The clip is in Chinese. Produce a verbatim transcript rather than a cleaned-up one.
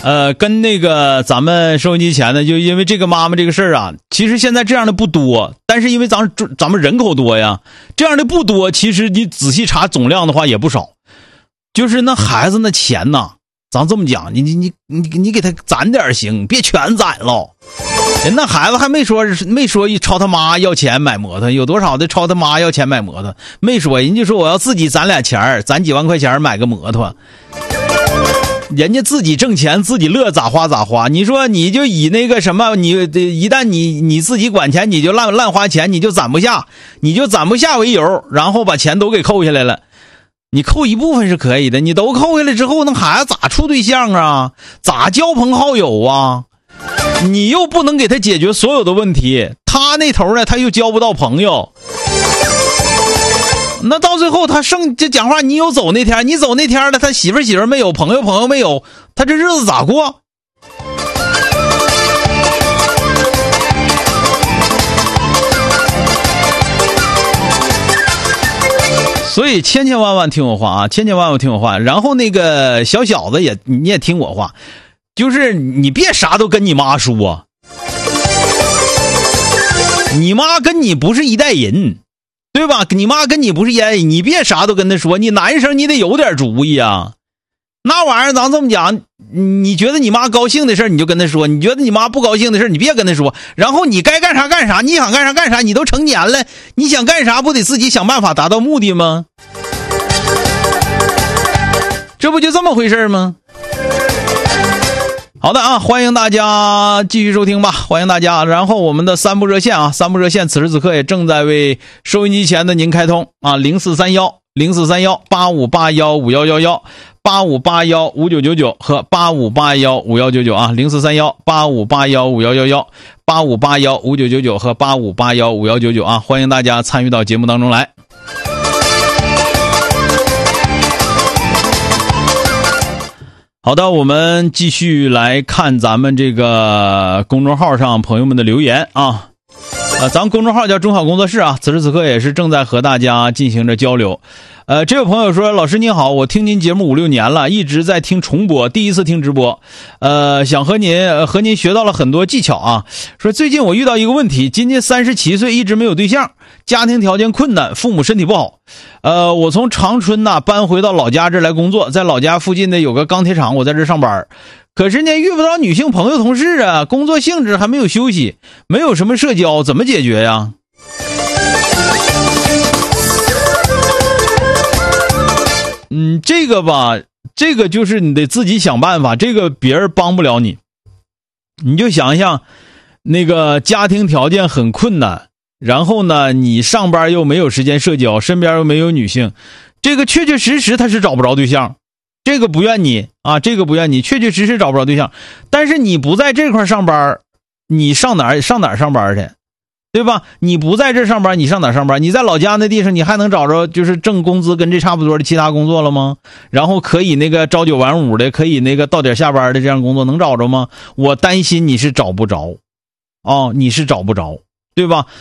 呃，跟那个咱们收音机前的，就因为这个妈妈这个事儿啊，其实现在这样的不多，但是因为咱咱们人口多呀，这样的不多，其实你仔细查总量的话也不少。就是那孩子那钱呐，咱这么讲，你你你你你给他攒点行，别全攒了。人那孩子还没说没说一朝他妈要钱买摩托，有多少的朝他妈要钱买摩托没说，人家说我要自己攒俩钱攒几万块钱买个摩托。人家自己挣钱自己乐咋花咋花，你说你就以那个什么，你一旦你你自己管钱，你就乱乱花钱，你就攒不下你就攒不下为由，然后把钱都给扣下来了。你扣一部分是可以的，你都扣下来之后，那孩子咋处对象啊，咋交朋好友啊，你又不能给他解决所有的问题，他那头呢他又交不到朋友，那到最后他剩这讲话，你有走那天，你走那天了，他媳妇媳妇没有，朋友朋友没有，他这日子咋过？所以千千万万听我话啊，千千万万听我话。然后那个小小子也你也听我话，就是你别啥都跟你妈说，你妈跟你不是一代人。对吧？你妈跟你不是一代人，你别啥都跟她说，你男生你得有点主意啊。那玩意儿咱这么讲，你觉得你妈高兴的事你就跟她说，你觉得你妈不高兴的事你别跟她说，然后你该干啥干啥，你想干啥干啥，你都成年了，你想干啥不得自己想办法达到目的吗？这不就这么回事吗？好的啊，欢迎大家继续收听吧，欢迎大家。然后我们的三部热线啊，三部热线此时此刻也正在为收音机前的您开通啊，零四三幺零四三幺八五八幺五幺幺幺八五八幺五九九九和八五八幺五幺九九啊，零四三幺八五八幺五幺幺幺八五八幺五九九九和八五八幺五幺九九啊，欢迎大家参与到节目当中来。好的，我们继续来看咱们这个公众号上朋友们的留言啊，呃，咱们公众号叫中考工作室啊，此时此刻也是正在和大家进行着交流。呃，这位朋友说，老师您好，我听您节目五六年了，一直在听重播，第一次听直播，呃，想和您、呃、和您学到了很多技巧啊。说最近我遇到一个问题，今年三十七岁，一直没有对象，家庭条件困难，父母身体不好。呃，我从长春呐、啊、搬回到老家这来工作，在老家附近的有个钢铁厂，我在这上班。可是呢，遇不到女性朋友同事啊，工作性质还没有休息，没有什么社交，怎么解决呀？嗯，这个吧，这个就是你得自己想办法，这个别人帮不了你。你就想想，那个家庭条件很困难，然后呢，你上班又没有时间社交，身边又没有女性，这个确确实实他是找不着对象。这个不怨你啊，这个不怨你，确确实实找不着对象。但是你不在这块上班，你上哪儿上哪儿上班去？对吧？你不在这上班，你上哪上班？你在老家那地方，你还能找着就是挣工资跟这差不多的其他工作了吗？然后可以那个朝九晚五的，可以那个到点下班的这样工作能找着吗？我担心你是找不着，哦，你是找不着，对吧？